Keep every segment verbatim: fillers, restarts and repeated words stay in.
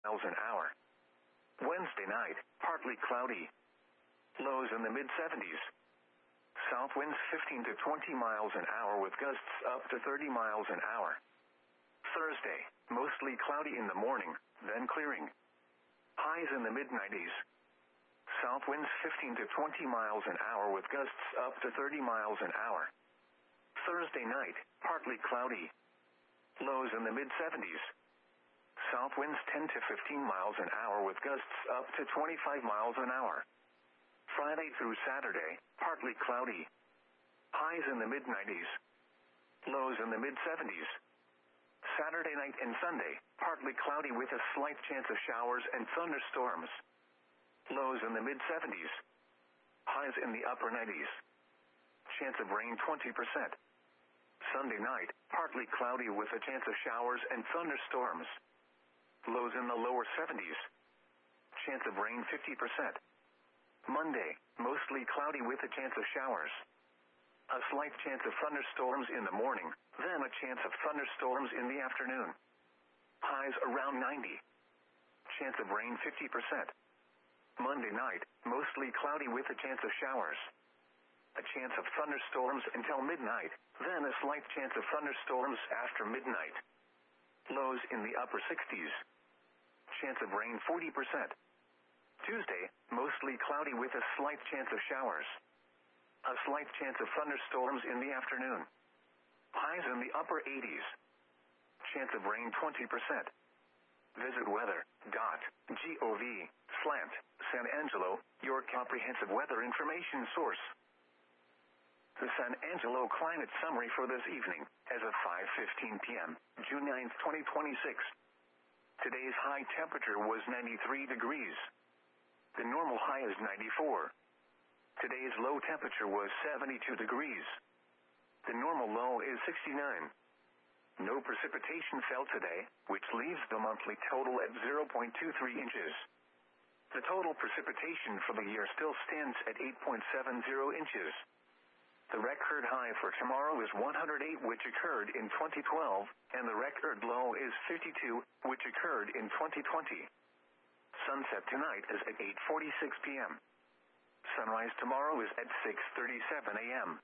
miles an hour. Wednesday night, partly cloudy. Lows in the mid seventies. South winds fifteen to twenty miles an hour with gusts up to thirty miles an hour. Thursday, mostly cloudy in the morning, then clearing. Highs in the mid nineties. South winds fifteen to twenty miles an hour with gusts up to thirty miles an hour. Thursday night, partly cloudy. Lows in the mid seventies. South winds ten to fifteen miles an hour with gusts up to twenty-five miles an hour. Friday through Saturday, partly cloudy. Highs in the mid nineties. Lows in the mid seventies. Saturday night and Sunday, partly cloudy with a slight chance of showers and thunderstorms. Lows in the mid seventies. Highs in the upper nineties. Chance of rain twenty percent. Sunday night, partly cloudy with a chance of showers and thunderstorms. Lows in the lower seventies. Chance of rain fifty percent. Monday, mostly cloudy with a chance of showers. A slight chance of thunderstorms in the morning, then a chance of thunderstorms in the afternoon. Highs around ninety. Chance of rain fifty percent. Monday night, mostly cloudy with a chance of showers. A chance of thunderstorms until midnight, then a slight chance of thunderstorms after midnight. Lows in the upper sixties. Chance of rain forty percent. Tuesday, mostly cloudy with a slight chance of showers. A slight chance of thunderstorms in the afternoon. Highs in the upper eighties. Chance of rain twenty percent. Visit weather dot gov slash San Angelo, your comprehensive weather information source. The San Angelo climate summary for this evening, as of five fifteen p.m., June ninth, twenty twenty-six. Today's high temperature was ninety-three degrees. The normal high is ninety-four. Today's low temperature was seventy-two degrees. The normal low is sixty-nine. No precipitation fell today, which leaves the monthly total at zero point two three inches. The total precipitation for the year still stands at eight point seven zero inches. The record high for tomorrow is one hundred eight, which occurred in twenty twelve, and the record low is fifty-two, which occurred in twenty twenty. Sunset tonight is at eight forty-six p.m. Sunrise tomorrow is at six thirty-seven a.m.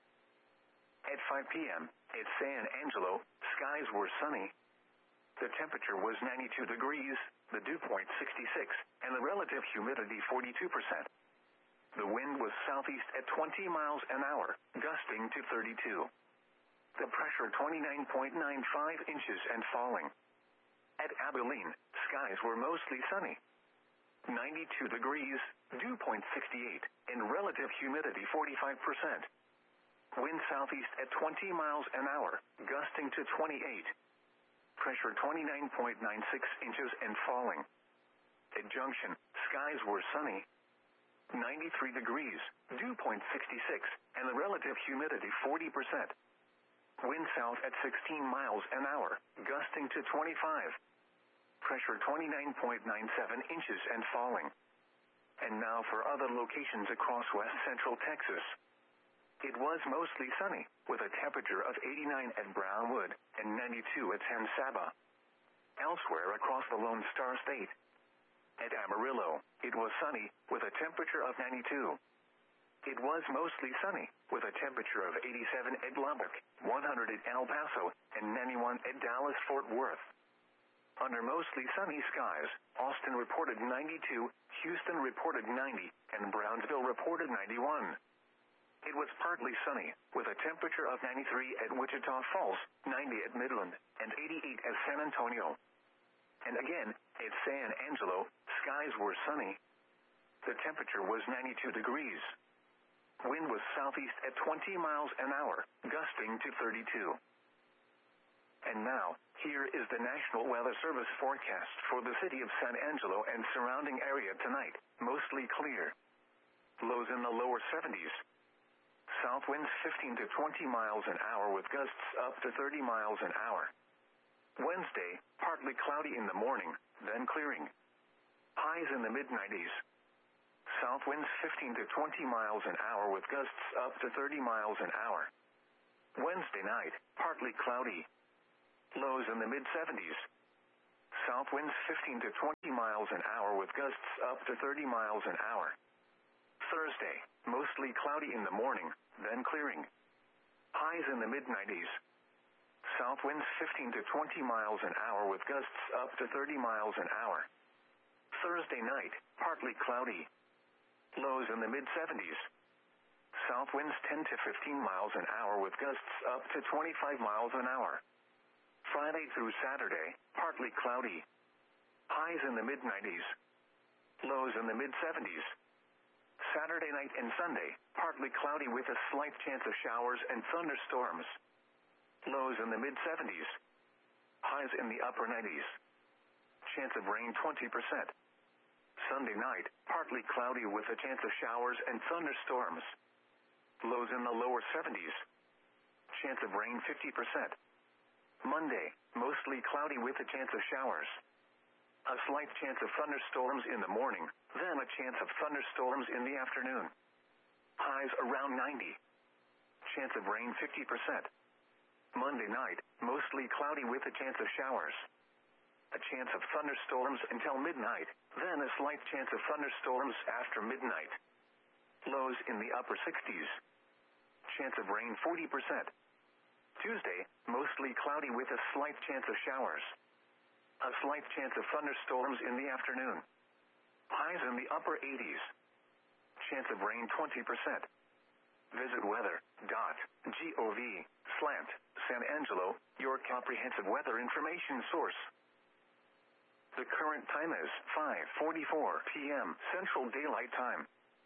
At five p.m., at San Angelo, skies were sunny. The temperature was ninety-two degrees, the dew point sixty-six, and the relative humidity forty-two percent. The wind was southeast at twenty miles an hour, gusting to thirty-two. The pressure twenty-nine point nine five inches and falling. At Abilene, skies were mostly sunny. ninety-two degrees, dew point sixty-eight, and relative humidity forty-five percent. Wind southeast at twenty miles an hour, gusting to twenty-eight. Pressure twenty-nine point nine six inches and falling. At Junction, skies were sunny. ninety-three degrees, dew point sixty-six, and the relative humidity forty percent. Wind south at sixteen miles an hour, gusting to twenty-five. Pressure twenty-nine point nine seven inches and falling. And now for other locations across west central Texas. It was mostly sunny, with a temperature of eighty-nine at Brownwood and ninety-two at San Saba. Elsewhere across the Lone Star State. At Amarillo, it was sunny, with a temperature of ninety-two. It was mostly sunny, with a temperature of eighty-seven at Lubbock, one hundred at El Paso, and ninety-one at Dallas-Fort Worth. Under mostly sunny skies, Austin reported ninety-two, Houston reported ninety, and Brownsville reported ninety-one. It was partly sunny, with a temperature of ninety-three at Wichita Falls, ninety at Midland, and eighty-eight at San Antonio. And again, at San Angelo, skies were sunny. The temperature was ninety-two degrees. Wind was southeast at twenty miles an hour, gusting to thirty-two. And now, here is the National Weather Service forecast for the city of San Angelo and surrounding area tonight, mostly clear. Lows in the lower seventies. South winds fifteen to twenty miles an hour with gusts up to thirty miles an hour. Wednesday, partly cloudy in the morning, then clearing. Highs in the mid nineties. South winds fifteen to twenty miles an hour with gusts up to thirty miles an hour. Wednesday night, partly cloudy. Lows in the mid seventies. South winds fifteen to twenty miles an hour with gusts up to thirty miles an hour. Thursday, mostly cloudy in the morning, then clearing. Highs in the mid nineties. South winds fifteen to twenty miles an hour with gusts up to thirty miles an hour. Thursday night, partly cloudy. Lows in the mid seventies. South winds ten to fifteen miles an hour with gusts up to twenty-five miles an hour. Friday through Saturday, partly cloudy. Highs in the mid nineties. Lows in the mid seventies. Saturday night and Sunday, partly cloudy with a slight chance of showers and thunderstorms. Lows in the mid seventies. Highs in the upper nineties. Chance of rain twenty percent. Sunday night, partly cloudy with a chance of showers and thunderstorms. Lows in the lower seventies. Chance of rain fifty percent. Monday, mostly cloudy with a chance of showers. A slight chance of thunderstorms in the morning, then a chance of thunderstorms in the afternoon. Highs around ninety. Chance of rain fifty percent. Monday night, mostly cloudy with a chance of showers. A chance of thunderstorms until midnight, then a slight chance of thunderstorms after midnight. Lows in the upper sixties. Chance of rain forty percent. Tuesday, mostly cloudy with a slight chance of showers. A slight chance of thunderstorms in the afternoon. Highs in the upper eighties. Chance of rain twenty percent. Visit weather dot gov slash San Angelo, your comprehensive weather information source. The current time is five forty-four p m Central Daylight Time.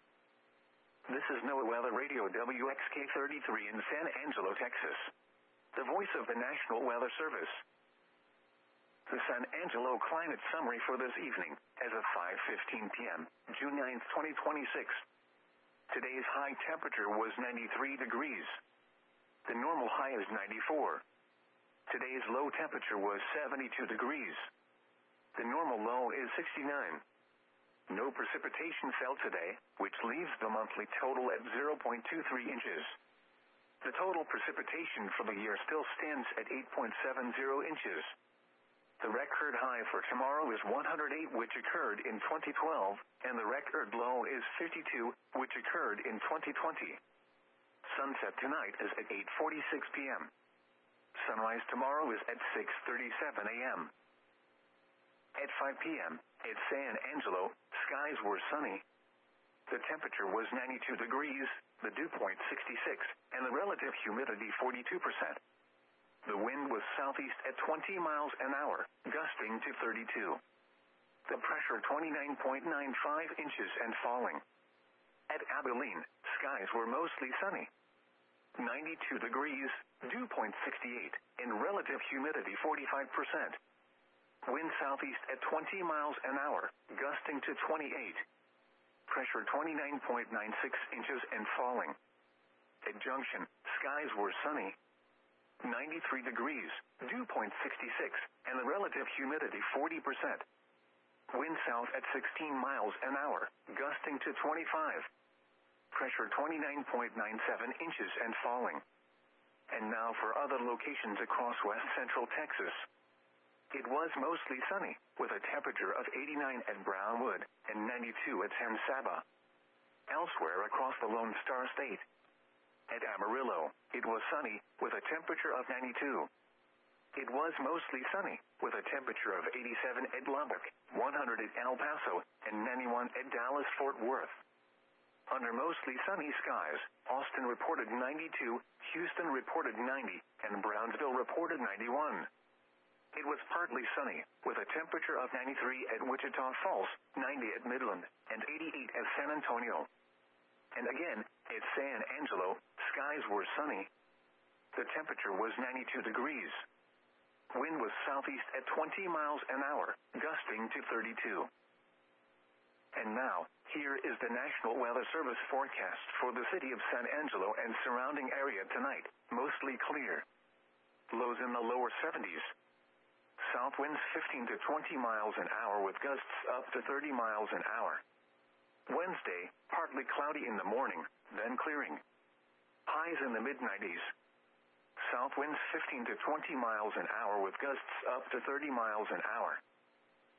This is NOAA Weather Radio W X K thirty-three in San Angelo, Texas. The voice of the National Weather Service. The San Angelo climate summary for this evening, as of five fifteen p m, June ninth, twenty twenty-six. Today's high temperature was ninety-three degrees. The normal high is ninety-four. Today's low temperature was seventy-two degrees. The normal low is sixty-nine. No precipitation fell today, which leaves the monthly total at zero point two three inches. The total precipitation for the year still stands at eight point seven zero inches. The record high for tomorrow is one hundred eight, which occurred in twenty twelve, and the record low is fifty-two, which occurred in twenty twenty. Sunset tonight is at eight forty-six p m Sunrise tomorrow is at six thirty-seven a m At five p m, at San Angelo, skies were sunny. The temperature was ninety-two degrees, the dew point sixty-six, and the relative humidity forty-two percent. The wind was southeast at twenty miles an hour, gusting to thirty-two. The pressure twenty-nine point nine five inches and falling. At Abilene, skies were mostly sunny. ninety-two degrees, dew point sixty-eight, and relative humidity forty-five percent. Wind southeast at twenty miles an hour, gusting to twenty-eight. Pressure twenty-nine point nine six inches and falling. At Junction, skies were sunny. ninety-three degrees, dew point sixty-six, and the relative humidity forty percent. Wind south at sixteen miles an hour, gusting to twenty-five. Pressure twenty-nine point nine seven inches and falling. And now for other locations across west central Texas. It was mostly sunny, with a temperature of eighty-nine at Brownwood and ninety-two at San Saba. Elsewhere across the Lone Star State. At Amarillo, it was sunny, with a temperature of ninety-two. It was mostly sunny, with a temperature of eighty-seven at Lubbock, one hundred at El Paso, and ninety-one at Dallas-Fort Worth. Under mostly sunny skies, Austin reported ninety-two, Houston reported ninety, and Brownsville reported ninety-one. It was partly sunny, with a temperature of ninety-three at Wichita Falls, ninety at Midland, and eighty-eight at San Antonio. And again, at San Angelo, skies were sunny. The temperature was ninety-two degrees. Wind was southeast at twenty miles an hour, gusting to thirty-two. And now, here is the National Weather Service forecast for the city of San Angelo and surrounding area tonight, mostly clear. Lows in the lower seventies. South winds fifteen to twenty miles an hour with gusts up to thirty miles an hour. Wednesday, partly cloudy in the morning, then clearing. Highs in the mid nineties. South winds fifteen to twenty miles an hour with gusts up to thirty miles an hour.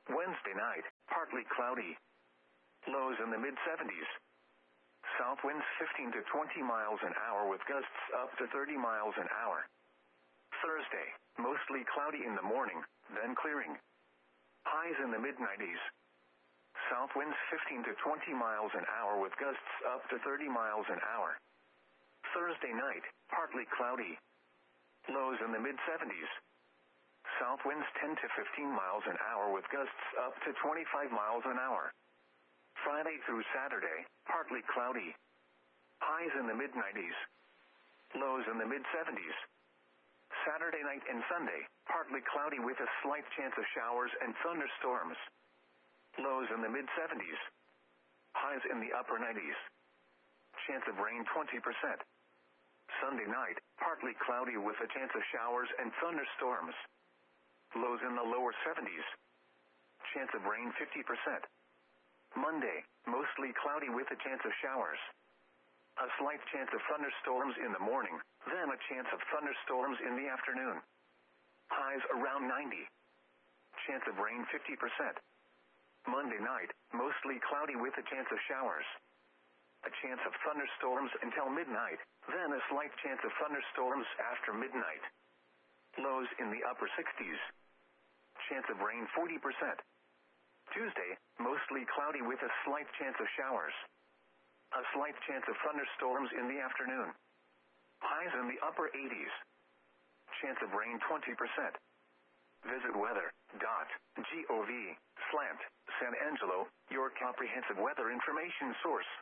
Wednesday night, partly cloudy. Lows in the mid seventies. South winds fifteen to twenty miles an hour with gusts up to thirty miles an hour. Thursday, mostly cloudy in the morning, then clearing. Highs in the mid nineties. South winds fifteen to twenty miles an hour with gusts up to thirty miles an hour. Thursday night, partly cloudy. Lows in the mid seventies. South winds ten to fifteen miles an hour with gusts up to twenty-five miles an hour. Friday through Saturday, partly cloudy. Highs in the mid nineties. Lows in the mid seventies. Saturday night and Sunday, partly cloudy with a slight chance of showers and thunderstorms. Lows in the mid seventies. Highs in the upper nineties. Chance of rain twenty percent. Sunday night, partly cloudy with a chance of showers and thunderstorms. Lows in the lower seventies. Chance of rain fifty percent. Monday, mostly cloudy with a chance of showers. A slight chance of thunderstorms in the morning, then a chance of thunderstorms in the afternoon. Highs around ninety. Chance of rain fifty percent. Monday night, mostly cloudy with a chance of showers. A chance of thunderstorms until midnight, then a slight chance of thunderstorms after midnight. Lows in the upper sixties. Chance of rain forty percent. Tuesday, mostly cloudy with a slight chance of showers. A slight chance of thunderstorms in the afternoon. Highs in the upper eighties. Chance of rain twenty percent. Visit weather dot gov slash San Angelo, your comprehensive weather information source.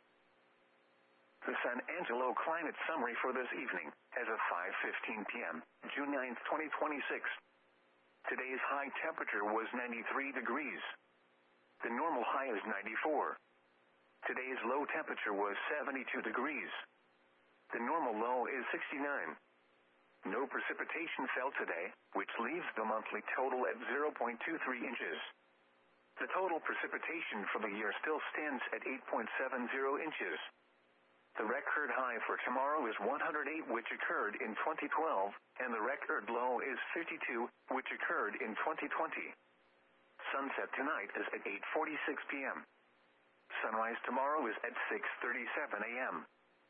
The San Angelo climate summary for this evening, as of five fifteen p.m., June ninth, twenty twenty-six. Today's high temperature was ninety-three degrees. The normal high is ninety-four. Today's low temperature was seventy-two degrees. The normal low is sixty-nine. No precipitation fell today, which leaves the monthly total at zero point two three inches. The total precipitation for the year still stands at eight point seven zero inches. The record high for tomorrow is one hundred eight, which occurred in twenty twelve, and the record low is fifty-two, which occurred in twenty twenty. Sunset tonight is at eight forty-six p.m. Sunrise tomorrow is at six thirty-seven a.m.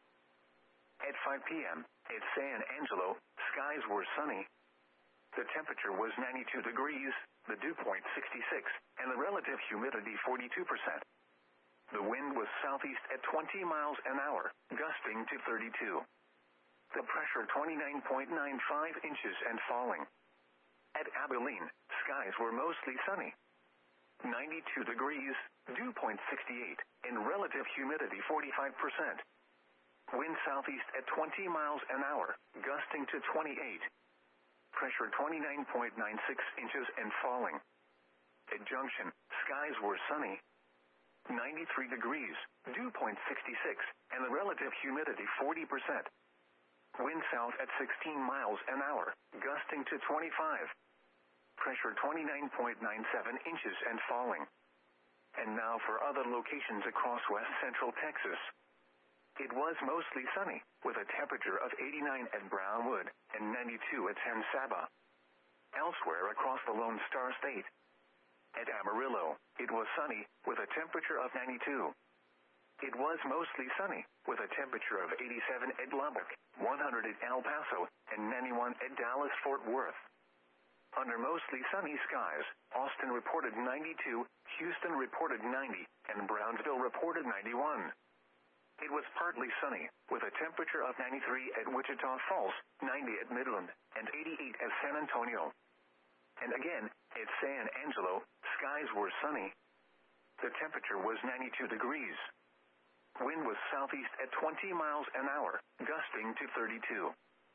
At five p.m., at San Angelo, skies were sunny. The temperature was ninety-two degrees, the dew point sixty-six, and the relative humidity forty-two percent. The wind was southeast at twenty miles an hour, gusting to thirty-two. The pressure twenty-nine point nine five inches and falling. At Abilene, skies were mostly sunny. ninety-two degrees, dew point sixty-eight, and relative humidity forty-five percent. Wind southeast at twenty miles an hour, gusting to twenty-eight. Pressure twenty-nine point nine six inches and falling. At Junction, skies were sunny. ninety-three degrees, dew point sixty-six, and the relative humidity forty percent. Wind south at sixteen miles an hour, gusting to twenty-five. Pressure twenty-nine point nine seven inches and falling. And now for other locations across west central Texas. It was mostly sunny, with a temperature of eighty-nine at Brownwood and ninety-two at San Saba. Elsewhere across the Lone Star State. At Amarillo, it was sunny, with a temperature of ninety-two. It was mostly sunny, with a temperature of eighty-seven at Lubbock, one hundred at El Paso, and ninety-one at Dallas-Fort Worth. Under mostly sunny skies, Austin reported ninety-two, Houston reported ninety, and Brownsville reported ninety-one. It was partly sunny, with a temperature of ninety-three at Wichita Falls, ninety at Midland, and eighty-eight at San Antonio. And again, at San Angelo, skies were sunny. The temperature was ninety-two degrees. Wind was southeast at twenty miles an hour, gusting to thirty-two.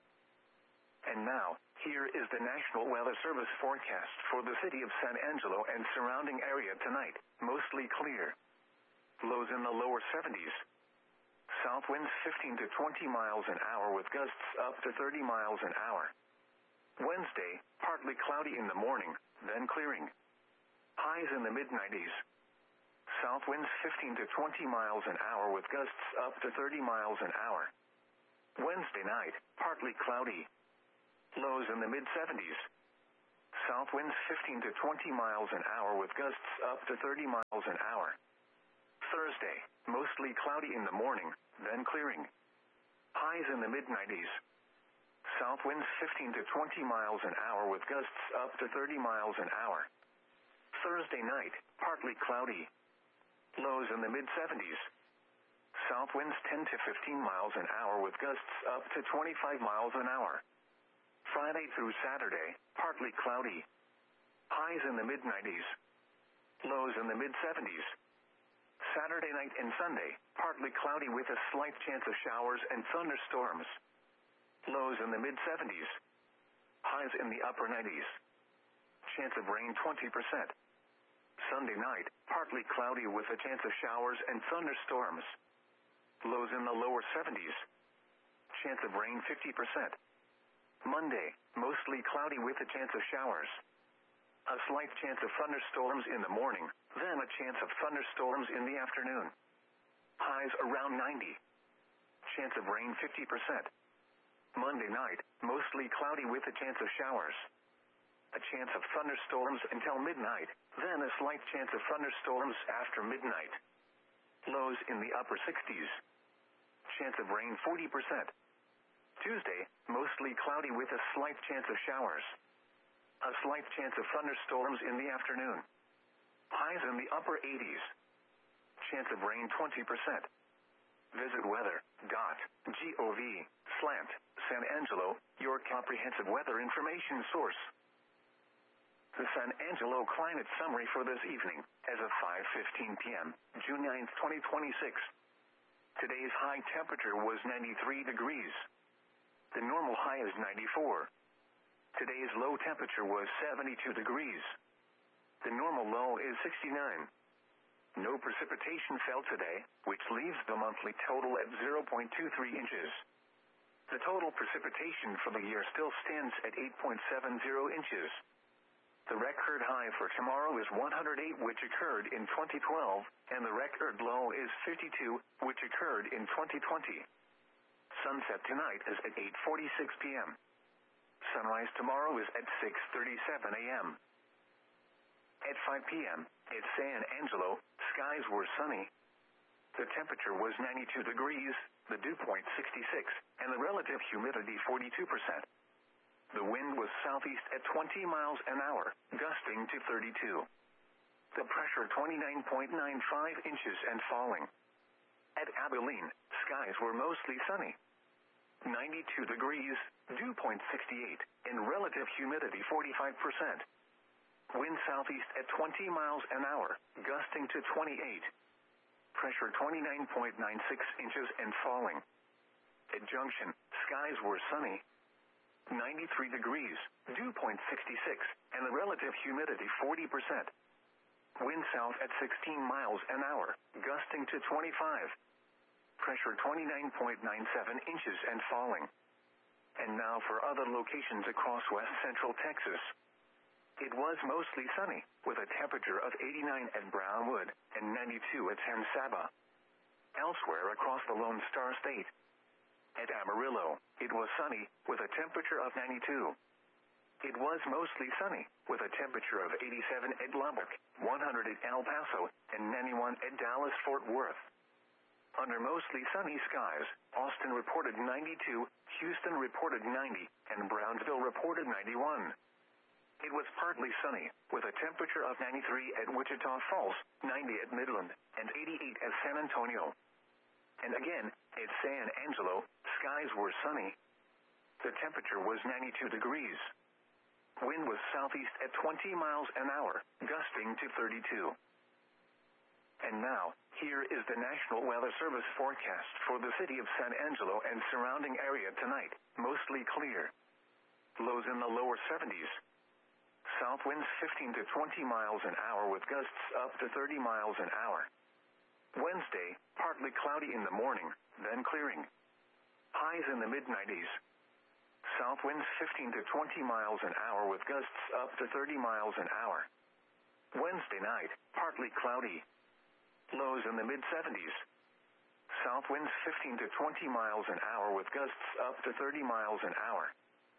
And now, here is the National Weather Service forecast for the city of San Angelo and surrounding area tonight, mostly clear. Lows in the lower seventies. South winds fifteen to twenty miles an hour with gusts up to thirty miles an hour. Wednesday, partly cloudy in the morning, then clearing. Highs in the mid nineties. South winds fifteen to twenty miles an hour with gusts up to thirty miles an hour. Wednesday night, partly cloudy. Lows in the mid seventies. South winds fifteen to twenty miles an hour with gusts up to thirty miles an hour. Thursday, mostly cloudy in the morning, then clearing. Highs in the mid nineties. South winds fifteen to twenty miles an hour with gusts up to thirty miles an hour. Thursday night, partly cloudy. Lows in the mid seventies. South winds ten to fifteen miles an hour with gusts up to twenty-five miles an hour. Friday through Saturday, partly cloudy. Highs in the mid nineties. Lows in the mid seventies. Saturday night and Sunday, partly cloudy with a slight chance of showers and thunderstorms. Lows in the mid seventies. Highs in the upper nineties. Chance of rain twenty percent. Sunday night, partly cloudy with a chance of showers and thunderstorms. Lows in the lower seventies. Chance of rain fifty percent. Monday, mostly cloudy with a chance of showers. A slight chance of thunderstorms in the morning, then a chance of thunderstorms in the afternoon. Highs around ninety. Chance of rain fifty percent. Monday night, mostly cloudy with a chance of showers. A chance of thunderstorms until midnight, then a slight chance of thunderstorms after midnight. Lows in the upper sixties. Chance of rain forty percent. Tuesday, mostly cloudy with a slight chance of showers. A slight chance of thunderstorms in the afternoon. Highs in the upper eighties. Chance of rain twenty percent. Visit weather dot gov slash San Angelo, your comprehensive weather information source. The San Angelo climate summary for this evening, as of five fifteen p.m., June ninth, twenty twenty-six. Today's high temperature was ninety-three degrees. The normal high is ninety-four. Today's low temperature was seventy-two degrees. The normal low is sixty-nine. No precipitation fell today, which leaves the monthly total at zero point two three inches. The total precipitation for the year still stands at eight point seven zero inches. The record high for tomorrow is one hundred eight, which occurred in twenty twelve, and the record low is fifty-two, which occurred in twenty twenty. Sunset tonight is at eight forty-six p.m. Sunrise tomorrow is at six thirty-seven a.m. At five p.m., at San Angelo, skies were sunny. The temperature was ninety-two degrees, the dew point sixty-six, and the relative humidity forty-two percent. The wind was southeast at twenty miles an hour, gusting to thirty-two. The pressure twenty-nine point nine five inches and falling. At Abilene, skies were mostly sunny. ninety-two degrees, dew point sixty-eight, and relative humidity forty-five percent. Wind southeast at twenty miles an hour, gusting to twenty-eight. Pressure twenty-nine point nine six inches and falling. At Junction, skies were sunny. ninety-three degrees, dew point sixty-six, and the relative humidity forty percent. Wind south at sixteen miles an hour, gusting to twenty-five. Pressure twenty-nine point nine seven inches and falling. And now for other locations across west central Texas. It was mostly sunny, with a temperature of eighty-nine at Brownwood and ninety-two at San Saba. Elsewhere across the Lone Star State. At Amarillo, it was sunny, with a temperature of ninety-two. It was mostly sunny, with a temperature of eighty-seven at Lubbock, one hundred at El Paso, and ninety-one at Dallas-Fort Worth. Under mostly sunny skies, Austin reported ninety-two, Houston reported ninety, and Brownsville reported ninety-one. It was partly sunny, with a temperature of ninety-three at Wichita Falls, ninety at Midland, and eighty-eight at San Antonio. And again, at San Angelo, skies were sunny. The temperature was ninety-two degrees. Wind was southeast at twenty miles an hour, gusting to thirty-two. And now, here is the National Weather Service forecast for the city of San Angelo and surrounding area tonight, mostly clear. Lows in the lower seventies. South winds fifteen to twenty miles an hour with gusts up to thirty miles an hour. Wednesday, partly cloudy in the morning, then clearing. Highs in the mid nineties. South winds fifteen to twenty miles an hour with gusts up to thirty miles an hour. Wednesday night, partly cloudy. Lows in the mid seventies. South winds fifteen to twenty miles an hour with gusts up to thirty miles an hour.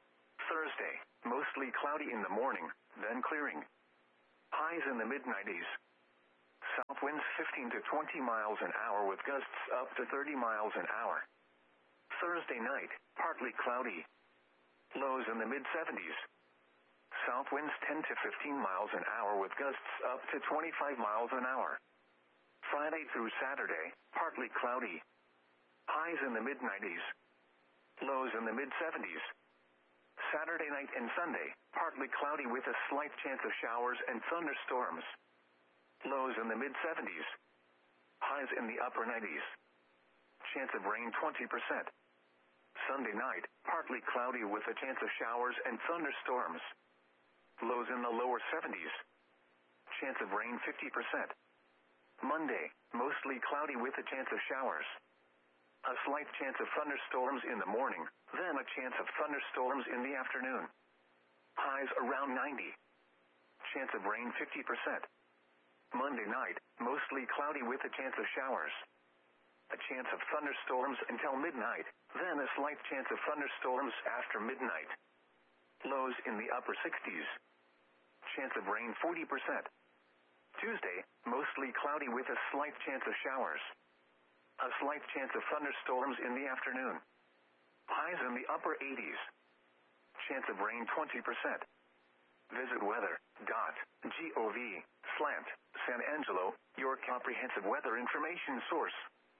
Thursday, mostly cloudy in the morning, then clearing. Highs in the mid nineties. South winds fifteen to twenty miles an hour with gusts up to thirty miles an hour. Thursday night, partly cloudy. Lows in the mid seventies. South winds ten to fifteen miles an hour with gusts up to twenty-five miles an hour. Friday through Saturday, partly cloudy. Highs in the mid nineties. Lows in the mid seventies. Saturday night and Sunday, partly cloudy with a slight chance of showers and thunderstorms. Lows in the mid seventies. Highs in the upper nineties. Chance of rain twenty percent. Sunday night, partly cloudy with a chance of showers and thunderstorms. Lows in the lower seventies. Chance of rain fifty percent. Monday, mostly cloudy with a chance of showers. A slight chance of thunderstorms in the morning, then a chance of thunderstorms in the afternoon. Highs around ninety. Chance of rain fifty percent. Monday night, mostly cloudy with a chance of showers. A chance of thunderstorms until midnight, then a slight chance of thunderstorms after midnight. Lows in the upper sixties. Chance of rain forty percent. Tuesday, mostly cloudy with a slight chance of showers. A slight chance of thunderstorms in the afternoon. Highs in the upper eighties. Chance of rain twenty percent. Visit weather dot gov slash San Angelo, your comprehensive weather information source.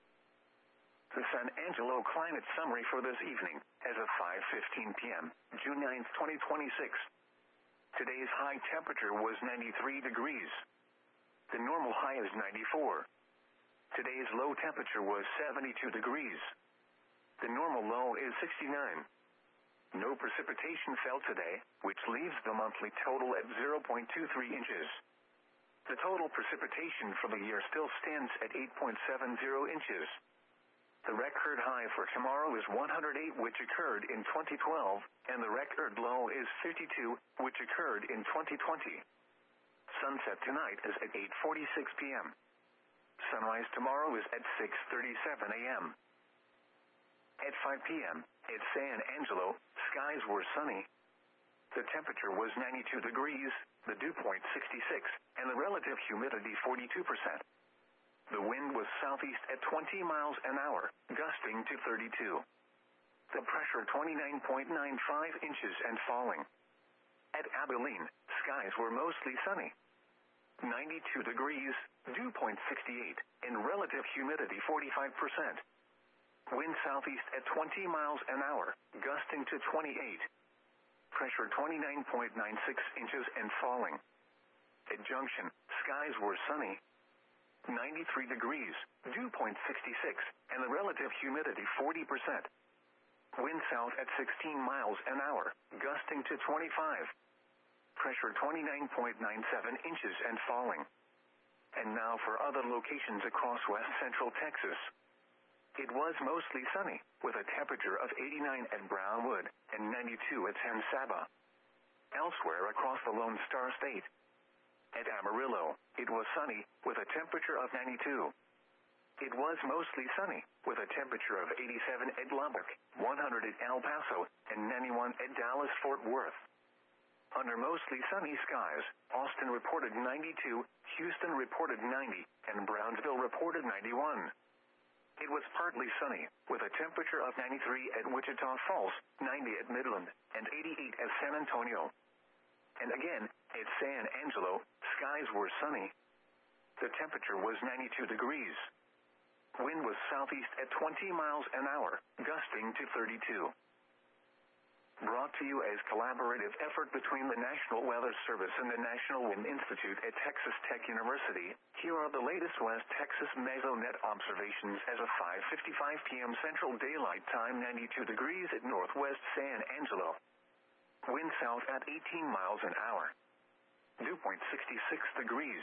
The San Angelo climate summary for this evening, as of five fifteen p.m., June ninth, twenty twenty-six. Today's high temperature was ninety-three degrees. The normal high is ninety-four. Today's low temperature was seventy-two degrees. The normal low is sixty-nine. No precipitation fell today, which leaves the monthly total at zero point two three inches. The total precipitation for the year still stands at eight point seven zero inches. The record high for tomorrow is one hundred eight, which occurred in twenty twelve, and the record low is fifty-two, which occurred in twenty twenty. Sunset tonight is at eight forty-six p.m. Sunrise tomorrow is at six thirty-seven a.m. At five p.m., at San Angelo, skies were sunny. The temperature was ninety-two degrees, the dew point sixty-six, and the relative humidity forty-two percent. The wind was southeast at twenty miles an hour, gusting to thirty-two. The pressure twenty-nine point nine five inches and falling. At Abilene, skies were mostly sunny. ninety-two degrees, dew point sixty-eight, and relative humidity forty-five percent. Wind southeast at twenty miles an hour, gusting to twenty-eight. Pressure twenty-nine point nine six inches and falling. At Junction, skies were sunny. ninety-three degrees, dew point sixty-six, and the relative humidity forty percent. Wind south at sixteen miles an hour, gusting to twenty-five. Pressure twenty-nine point nine seven inches and falling. And now for other locations across west central Texas. It was mostly sunny, with a temperature of eighty-nine at Brownwood and ninety-two at San Saba. Elsewhere across the Lone Star State. At Amarillo, it was sunny, with a temperature of ninety-two. It was mostly sunny, with a temperature of eighty-seven at Lubbock, one hundred at El Paso, and ninety-one at Dallas-Fort Worth. Under mostly sunny skies, Austin reported ninety-two, Houston reported ninety, and Brownsville reported ninety-one. It was partly sunny, with a temperature of ninety-three at Wichita Falls, ninety at Midland, and eighty-eight at San Antonio. And again, at San Angelo, skies were sunny. The temperature was ninety-two degrees. Wind was southeast at twenty miles an hour, gusting to thirty-two. Brought to you as collaborative effort between the National Weather Service and the National Wind Institute at Texas Tech University, here are the latest West Texas Mesonet observations as of five fifty-five p.m. Central Daylight Time, ninety-two degrees at northwest San Angelo. Wind south at eighteen miles an hour. Dew point sixty-six degrees.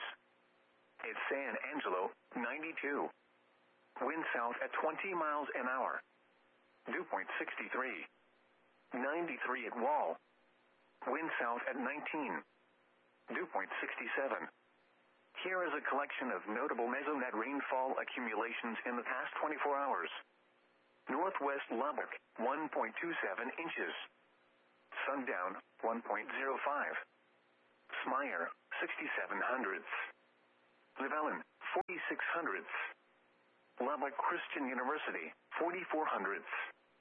At San Angelo, ninety-two. Wind south at twenty miles an hour. Dew point sixty-three. ninety-three at Wall. Wind south at nineteen. Dew point sixty-seven. Here is a collection of notable Mesonet rainfall accumulations in the past twenty-four hours. Northwest Lubbock, one point two seven inches. Sundown, one point zero five. Smyer, sixty-seven hundredths. Llewellyn, forty-six hundredths. Lubbock Christian University, forty-four hundredths.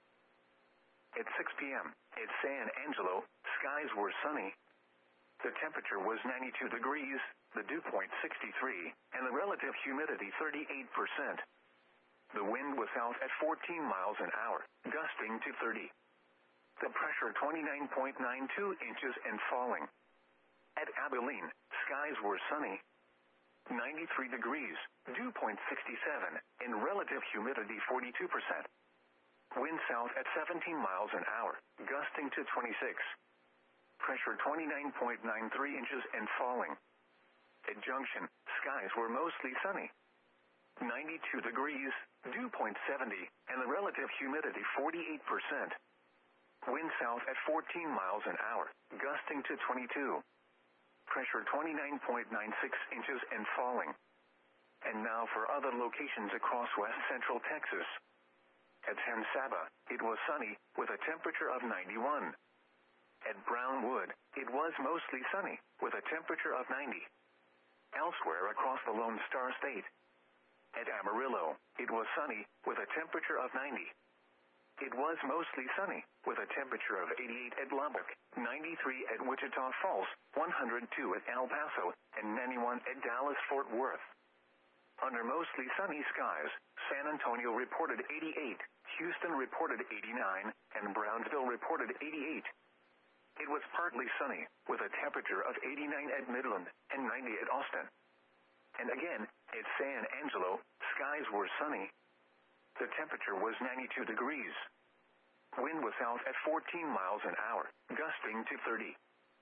At six p.m., at San Angelo, skies were sunny. The temperature was ninety-two degrees, the dew point sixty-three, and the relative humidity thirty-eight percent. The wind was south at fourteen miles an hour, gusting to thirty. The pressure twenty-nine point nine two inches and falling. At Abilene, skies were sunny. ninety-three degrees, dew point sixty-seven, and relative humidity forty-two percent. Wind south at seventeen miles an hour, gusting to twenty-six. Pressure twenty-nine point nine three inches and falling. At Junction, skies were mostly sunny. ninety-two degrees, dew point seventy, and the relative humidity forty-eight percent. Wind south at fourteen miles an hour, gusting to twenty-two. Pressure twenty-nine point nine six inches and falling. And now for other locations across west central Texas. At San Saba, it was sunny, with a temperature of ninety-one. At Brownwood, it was mostly sunny, with a temperature of ninety. Elsewhere across the Lone Star State. At Amarillo, it was sunny, with a temperature of ninety. It was mostly sunny, with a temperature of eighty-eight at Lubbock, ninety-three at Wichita Falls, one hundred two at El Paso, and ninety-one at Dallas-Fort Worth. Under mostly sunny skies, San Antonio reported eighty-eight, Houston reported eighty-nine, and Brownsville reported eighty-eight. It was partly sunny, with a temperature of eighty-nine at Midland, and ninety at Austin. And again, at San Angelo, skies were sunny. The temperature was ninety-two degrees. Wind was south at fourteen miles an hour, gusting to thirty.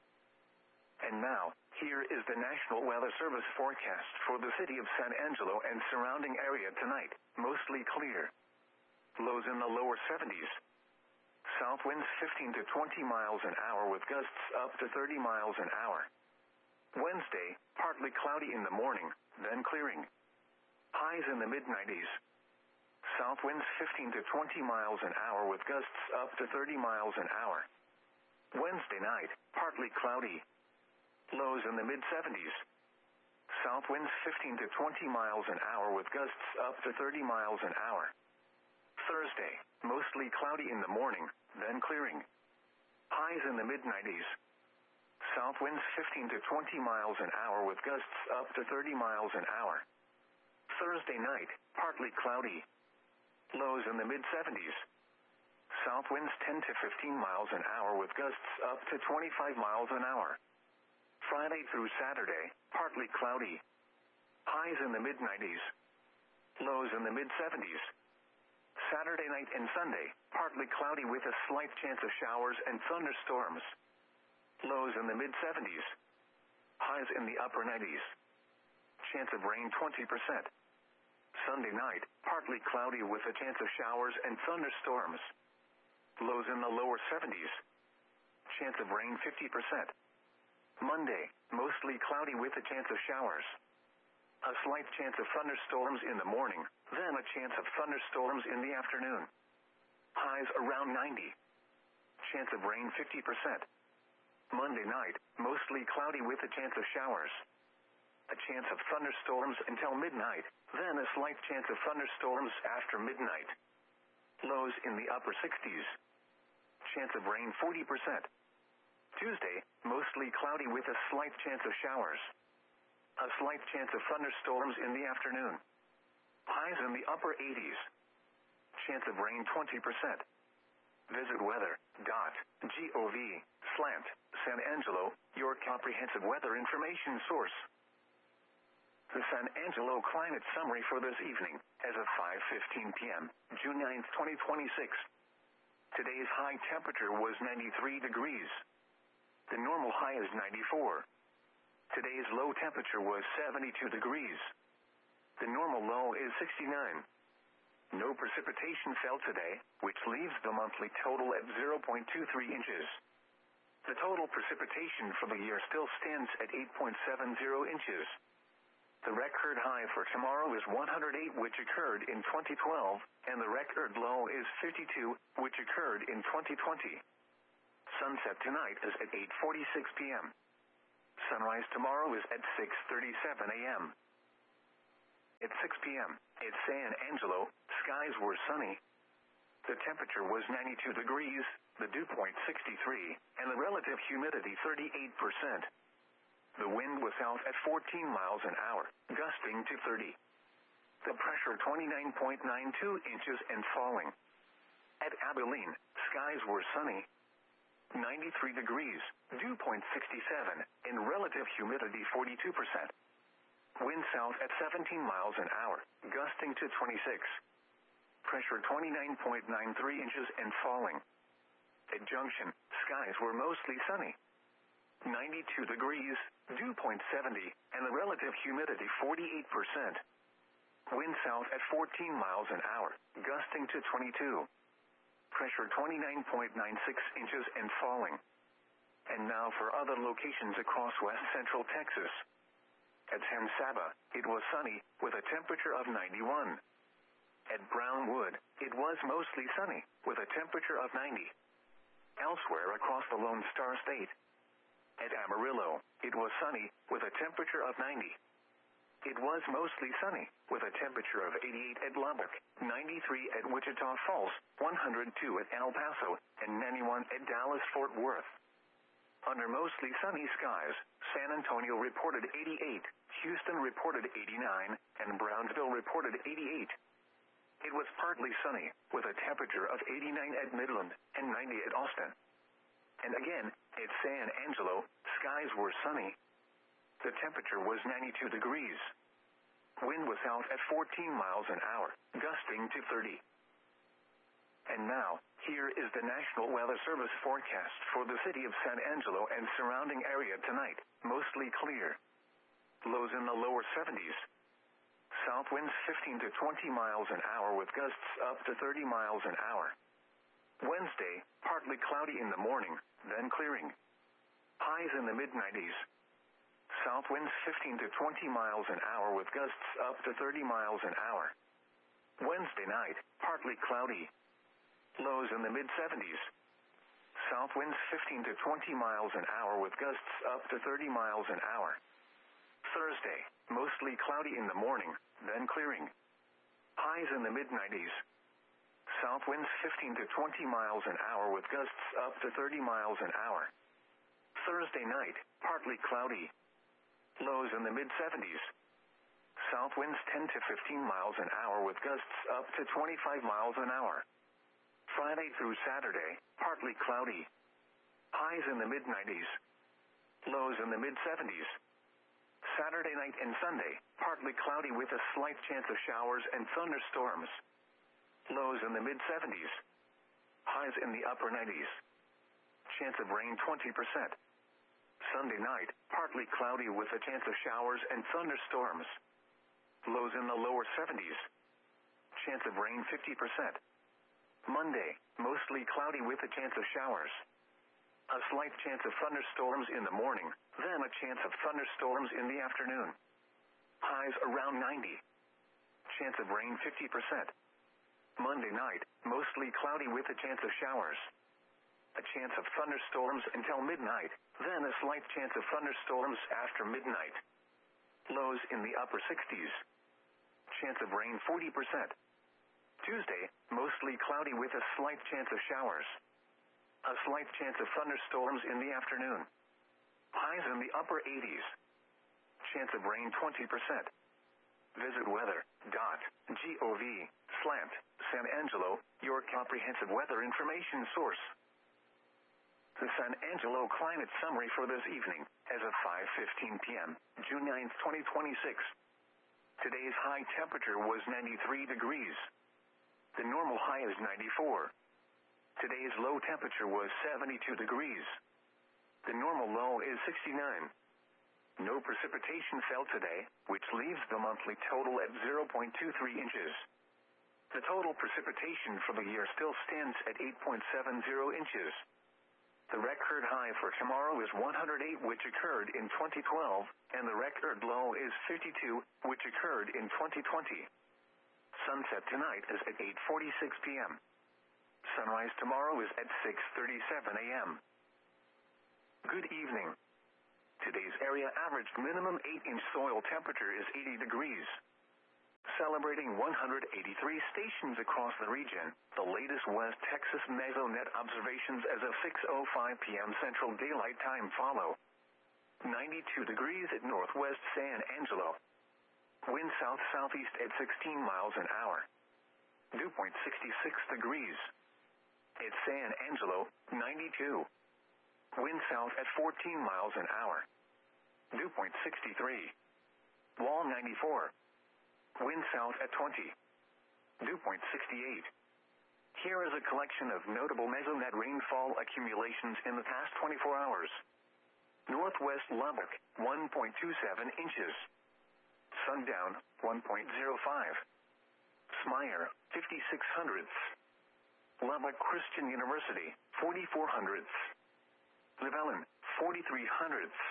And now, here is the National Weather Service forecast for the city of San Angelo and surrounding area tonight, mostly clear. Lows in the lower seventies. South winds fifteen to twenty miles an hour with gusts up to thirty miles an hour. Wednesday, partly cloudy in the morning, then clearing. Highs in the mid nineties. South winds fifteen to twenty miles an hour with gusts up to thirty miles an hour. Wednesday night, partly cloudy. Lows in the mid seventies. South winds fifteen to twenty miles an hour with gusts up to thirty miles an hour. Thursday, mostly cloudy in the morning, then clearing. Highs in the mid nineties. South winds fifteen to twenty miles an hour with gusts up to thirty miles an hour. Thursday night, partly cloudy. Lows in the mid seventies. South winds ten to fifteen miles an hour with gusts up to twenty-five miles an hour. Friday through Saturday, partly cloudy. Highs in the mid nineties. Lows in the mid seventies. Saturday night and Sunday, partly cloudy with a slight chance of showers and thunderstorms. Lows in the mid seventies. Highs in the upper nineties. Chance of rain twenty percent. Sunday night, partly cloudy with a chance of showers and thunderstorms. Lows in the lower seventies. Chance of rain fifty percent. Monday, mostly cloudy with a chance of showers. A slight chance of thunderstorms in the morning, then a chance of thunderstorms in the afternoon. Highs around ninety. Chance of rain fifty percent. Monday night, mostly cloudy with a chance of showers. A chance of thunderstorms until midnight, then a slight chance of thunderstorms after midnight. Lows in the upper sixties. Chance of rain forty percent. Tuesday, mostly cloudy with a slight chance of showers. A slight chance of thunderstorms in the afternoon. Highs in the upper eighties. Chance of rain twenty percent. Visit weather dot gov slash San Angelo, your comprehensive weather information source. The San Angelo climate summary for this evening, as of five fifteen p.m., June ninth, twenty twenty-six. Today's high temperature was ninety-three degrees. The normal high is ninety-four. Today's low temperature was seventy-two degrees. The normal low is sixty-nine. No precipitation fell today, which leaves the monthly total at zero point two three inches. The total precipitation for the year still stands at eight point seven zero inches. The record high for tomorrow is one hundred eight, which occurred in twenty twelve, and the record low is fifty-two, which occurred in twenty twenty. Sunset tonight is at eight forty-six p.m. Sunrise tomorrow is at six thirty-seven a.m. At six p.m. at San Angelo, skies were sunny. The temperature was ninety-two degrees, the dew point sixty-three, and the relative humidity thirty-eight percent. The wind was south at fourteen miles an hour, gusting to thirty. The pressure twenty-nine point nine two inches and falling. At Abilene, skies were sunny. ninety-three degrees, dew point sixty-seven, and relative humidity forty-two percent. Wind south at seventeen miles an hour, gusting to twenty-six. Pressure twenty-nine point nine three inches and falling. At Junction, skies were mostly sunny. ninety-two degrees, dew point seventy, and the relative humidity forty-eight percent. Wind south at fourteen miles an hour, gusting to twenty-two. Pressure twenty-nine point nine six inches and falling. And now for other locations across west central Texas. At San Saba, it was sunny, with a temperature of ninety-one. At Brownwood, it was mostly sunny, with a temperature of ninety. Elsewhere across the Lone Star State. At Amarillo, it was sunny, with a temperature of ninety. It was mostly sunny, with a temperature of eighty-eight at Lubbock, ninety-three at Wichita Falls, one hundred two at El Paso, and ninety-one at Dallas-Fort Worth. Under mostly sunny skies, San Antonio reported eighty-eight, Houston reported eighty-nine, and Brownsville reported eighty-eight. It was partly sunny, with a temperature of eighty-nine at Midland, and ninety at Austin. And again, at San Angelo, skies were sunny. The temperature was ninety-two degrees. Wind was south at fourteen miles an hour, gusting to thirty. And now, here is the National Weather Service forecast for the city of San Angelo and surrounding area tonight, mostly clear. Lows in the lower seventies. South winds fifteen to twenty miles an hour with gusts up to thirty miles an hour. Wednesday, partly cloudy in the morning, then clearing. Highs in the mid nineties. South winds fifteen to twenty miles an hour with gusts up to thirty miles an hour. Wednesday night, partly cloudy. Lows in the mid seventies. South winds fifteen to twenty miles an hour with gusts up to thirty miles an hour. Thursday, mostly cloudy in the morning, then clearing. Highs in the mid nineties. South winds fifteen to twenty miles an hour with gusts up to thirty miles an hour. Thursday night, partly cloudy. Lows in the mid seventies. South winds ten to fifteen miles an hour with gusts up to twenty-five miles an hour. Friday through Saturday, partly cloudy. Highs in the mid nineties. Lows in the mid seventies. Saturday night and Sunday, partly cloudy with a slight chance of showers and thunderstorms. Lows in the mid seventies. Highs in the upper nineties. Chance of rain twenty percent. Sunday night, partly cloudy with a chance of showers and thunderstorms. Lows in the lower seventies. Chance of rain fifty percent. Monday, mostly cloudy with a chance of showers. A slight chance of thunderstorms in the morning, then a chance of thunderstorms in the afternoon. Highs around ninety. Chance of rain fifty percent. Monday night, mostly cloudy with a chance of showers. A chance of thunderstorms until midnight, then a slight chance of thunderstorms after midnight. Lows in the upper sixties. Chance of rain forty percent. Tuesday, mostly cloudy with a slight chance of showers. A slight chance of thunderstorms in the afternoon. Highs in the upper eighties. Chance of rain twenty percent. Visit weather dot gov slash San Angelo, your comprehensive weather information source. The San Angelo climate summary for this evening, as of five fifteen p.m., June ninth, twenty twenty-six. Today's high temperature was ninety-three degrees. The normal high is ninety-four. Today's low temperature was seventy-two degrees. The normal low is sixty-nine. No precipitation fell today, which leaves the monthly total at zero point two three inches. The total precipitation for the year still stands at eight point seven zero inches. The record high for tomorrow is one hundred eight, which occurred in twenty twelve, and the record low is fifty-two, which occurred in twenty twenty. Sunset tonight is at eight forty-six p.m. Sunrise tomorrow is at six thirty-seven a.m. Good evening. Today's area averaged minimum eight inch soil temperature is eighty degrees. Celebrating one hundred eighty-three stations across the region, the latest West Texas Mesonet observations as of six oh five p m Central Daylight Time follow. ninety-two degrees at northwest San Angelo. Wind south-southeast at sixteen miles an hour. Dew point sixty-six degrees. At San Angelo, ninety-two. Wind south at fourteen miles an hour. Dew point sixty-three. Wall ninety-four. Wind south at twenty. Dew point sixty-eight. Here is a collection of notable Mesonet rainfall accumulations in the past twenty-four hours. Northwest Lubbock, one point two seven inches. Sundown, one point zero five. Smyre, fifty-six hundredths. Lubbock Christian University, forty-four hundredths. Llewellyn, forty-three hundredths.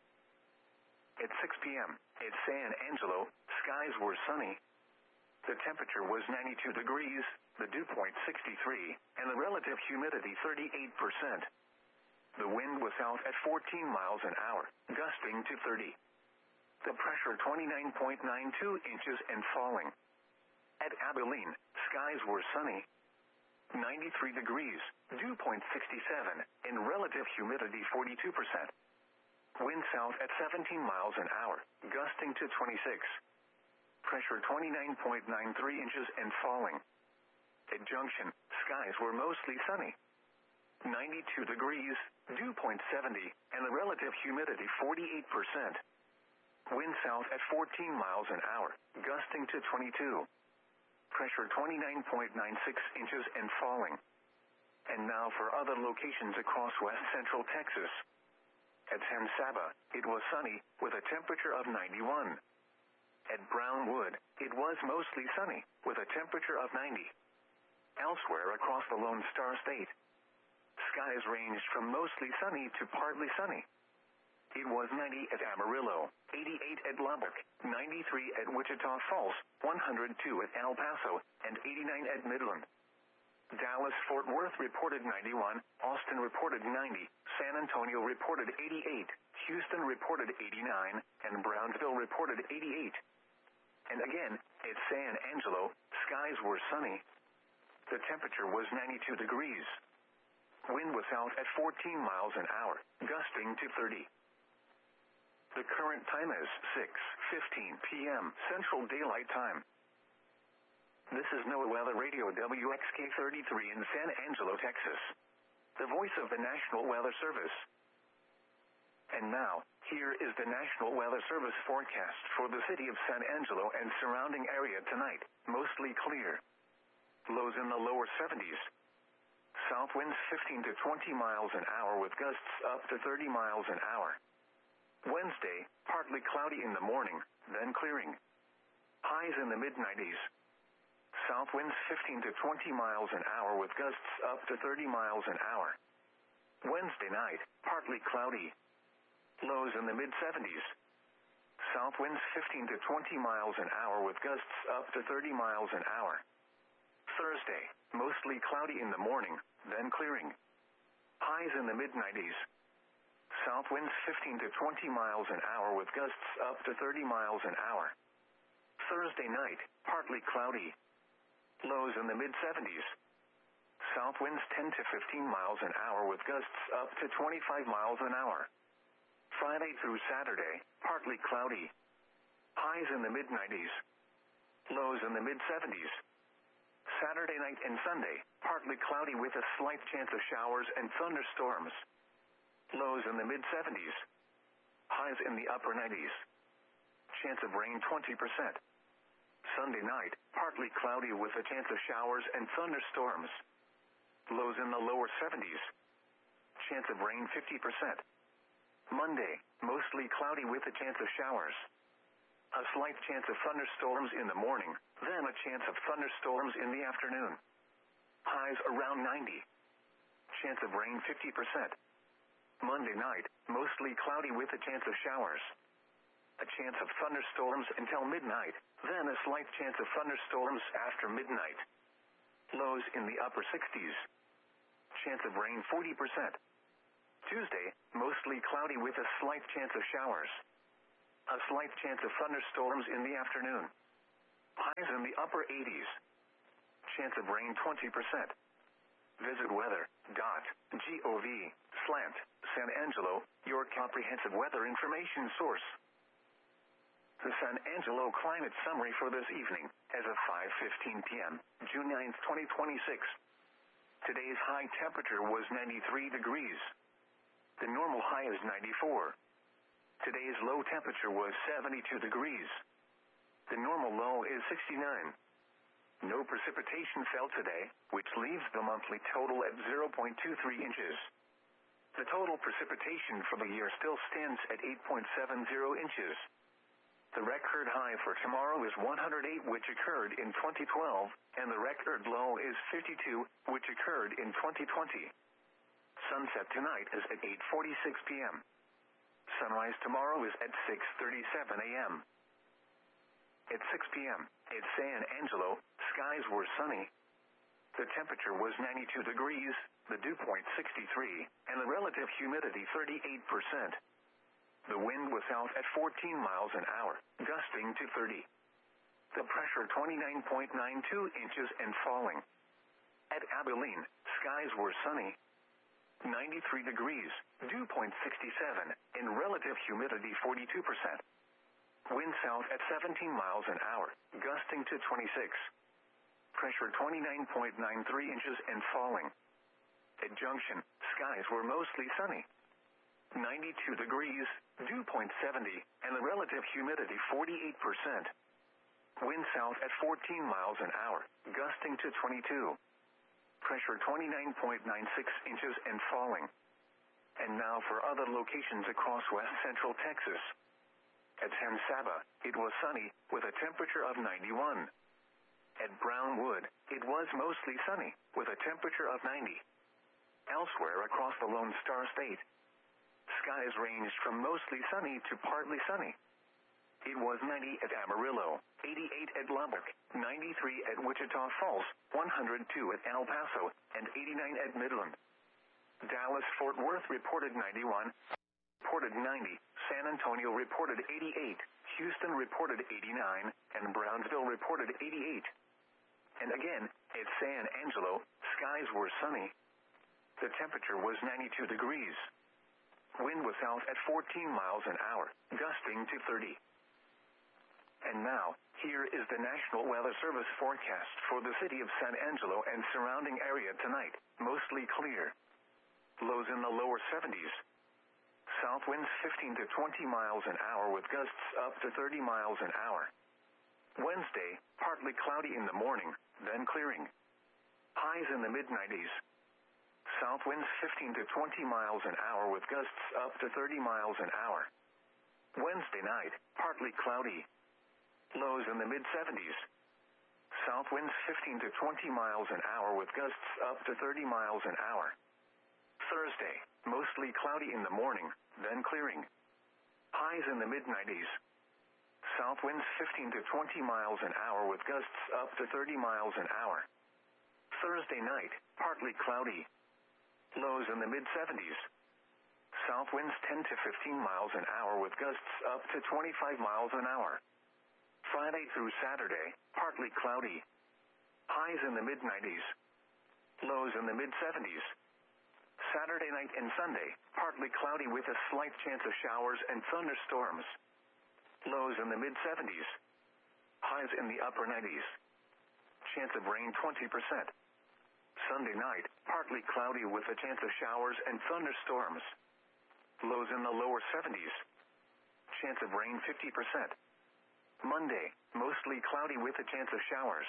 At six p m at San Angelo, skies were sunny. The temperature was ninety-two degrees, the dew point sixty-three, and the relative humidity thirty-eight percent. The wind was south at fourteen miles an hour, gusting to thirty. The pressure twenty-nine point nine two inches and falling. At Abilene, skies were sunny. ninety-three degrees, dew point sixty-seven, and relative humidity forty-two percent. Wind south at seventeen miles an hour, gusting to twenty-six. Pressure twenty-nine point nine three inches and falling. At Junction, skies were mostly sunny. ninety-two degrees, dew point seventy, and the relative humidity forty-eight percent. Wind south at fourteen miles an hour, gusting to twenty-two. Pressure twenty-nine point nine six inches and falling. And now for other locations across west central Texas. At San Saba, it was sunny, with a temperature of ninety-one. At Brownwood, it was mostly sunny, with a temperature of ninety. Elsewhere across the Lone Star State, skies ranged from mostly sunny to partly sunny. It was ninety at Amarillo, eighty-eight at Lubbock, ninety-three at Wichita Falls, one hundred two at El Paso, and eighty-nine at Midland. Dallas-Fort Worth reported ninety-one, Austin reported ninety, San Antonio reported eighty-eight, Houston reported eighty-nine, and Brownsville reported eighty-eight. And again, at San Angelo, skies were sunny. The temperature was ninety-two degrees. Wind was south at fourteen miles an hour, gusting to thirty. The current time is six fifteen p m Central Daylight Time. This is NOAA Weather Radio W X K thirty-three in San Angelo, Texas. The voice of the National Weather Service. And now, here is the National Weather Service forecast for the city of San Angelo and surrounding area tonight. Mostly clear. Lows in the lower seventies. South winds fifteen to twenty miles an hour with gusts up to thirty miles an hour. Wednesday, partly cloudy in the morning, then clearing. Highs in the mid nineties. South winds fifteen to twenty miles an hour with gusts up to thirty miles an hour. Wednesday night, partly cloudy. Lows in the mid seventies. South winds fifteen to twenty miles an hour with gusts up to thirty miles an hour. Thursday, mostly cloudy in the morning, then clearing. Highs in the mid nineties. South winds fifteen to twenty miles an hour with gusts up to thirty miles an hour. Thursday night, partly cloudy. Lows in the mid seventies. South winds ten to fifteen miles an hour with gusts up to twenty-five miles an hour. Friday through Saturday, partly cloudy. Highs in the mid nineties. Lows in the mid seventies. Saturday night and Sunday, partly cloudy with a slight chance of showers and thunderstorms. Lows in the mid seventies. Highs in the upper nineties. Chance of rain twenty percent. Sunday night, partly cloudy with a chance of showers and thunderstorms. Lows in the lower seventies. Chance of rain fifty percent. Monday, mostly cloudy with a chance of showers. A slight chance of thunderstorms in the morning, then a chance of thunderstorms in the afternoon. Highs around ninety. Chance of rain fifty percent. Monday night, mostly cloudy with a chance of showers. A chance of thunderstorms until midnight, then a slight chance of thunderstorms after midnight. Lows in the upper sixties. Chance of rain forty percent. Tuesday, mostly cloudy with a slight chance of showers. A slight chance of thunderstorms in the afternoon. Highs in the upper eighties. Chance of rain twenty percent. Visit weather dot gov slash San Angelo, your comprehensive weather information source. The San Angelo climate summary for this evening, as of five fifteen p.m., June ninth, twenty twenty-six. Today's high temperature was ninety-three degrees. The normal high is ninety-four. Today's low temperature was seventy-two degrees. The normal low is sixty-nine. No precipitation fell today, which leaves the monthly total at zero point two three inches. The total precipitation for the year still stands at eight point seven zero inches. The record high for tomorrow is one hundred eight, which occurred in twenty twelve, and the record low is fifty-two, which occurred in twenty twenty. Sunset tonight is at eight forty-six p.m. Sunrise tomorrow is at six thirty-seven a.m. At six p.m., at San Angelo, skies were sunny. The temperature was ninety-two degrees, the dew point sixty-three, and the relative humidity thirty-eight percent. The wind was out at fourteen miles an hour, gusting to thirty. The pressure twenty-nine point nine two inches and falling. At Abilene, skies were sunny. ninety-three degrees, dew point sixty-seven, and relative humidity forty-two percent. Wind south at seventeen miles an hour, gusting to twenty-six. Pressure twenty-nine point nine three inches and falling. At Junction, skies were mostly sunny. ninety-two degrees, dew point seventy, and the relative humidity forty-eight percent. Wind south at fourteen miles an hour, gusting to twenty-two. Pressure twenty-nine point nine six inches and falling. And now for other locations across west central Texas. At San Saba, it was sunny, with a temperature of ninety-one. At Brownwood, it was mostly sunny, with a temperature of ninety. Elsewhere across the Lone Star State, skies ranged from mostly sunny to partly sunny. It was ninety at Amarillo, eighty-eight at Lubbock, ninety-three at Wichita Falls, one hundred two at El Paso, and eighty-nine at Midland. Dallas-Fort Worth reported ninety-one, reported ninety, San Antonio reported eighty-eight, Houston reported eighty-nine, and Brownsville reported eighty-eight. And again, at San Angelo, skies were sunny. The temperature was ninety-two degrees. Wind was out at fourteen miles an hour, gusting to thirty. And now, here is the National Weather Service forecast for the city of San Angelo and surrounding area tonight, mostly clear. Lows in the lower seventies. South winds fifteen to twenty miles an hour with gusts up to thirty miles an hour. Wednesday, partly cloudy in the morning, then clearing. Highs in the mid nineties. South winds fifteen to twenty miles an hour with gusts up to thirty miles an hour. Wednesday night, partly cloudy. Lows in the mid seventies. South winds fifteen to twenty miles an hour with gusts up to thirty miles an hour. Thursday, mostly cloudy in the morning, then clearing. Highs in the mid nineties. South winds fifteen to twenty miles an hour with gusts up to thirty miles an hour. Thursday night, partly cloudy. Lows in the mid seventies. South winds ten to fifteen miles an hour with gusts up to twenty-five miles an hour. Friday through Saturday, partly cloudy. Highs in the mid nineties. Lows in the mid seventies. Saturday night and Sunday, partly cloudy with a slight chance of showers and thunderstorms. Lows in the mid seventies. Highs in the upper nineties. Chance of rain twenty percent. Sunday night, partly cloudy with a chance of showers and thunderstorms. Lows in the lower seventies. Chance of rain fifty percent. Monday, mostly cloudy with a chance of showers.